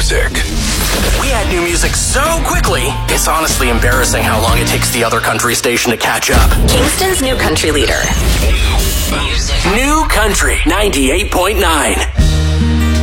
music. We add new music so quickly, it's honestly embarrassing how long it takes the other country station to catch up. Kingston's new country leader. New Country 98.9.